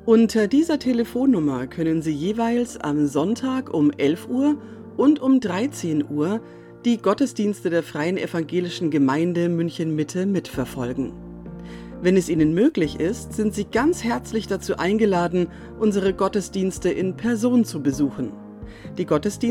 Unter dieser Telefonnummer können Sie jeweils am Sonntag um 11 Uhr und um 13 Uhr die Gottesdienste der Freien Evangelischen Gemeinde München-Mitte mitverfolgen. Wenn es Ihnen möglich ist, sind Sie ganz herzlich dazu eingeladen, unsere Gottesdienste in Person zu besuchen. Die Gottesdienste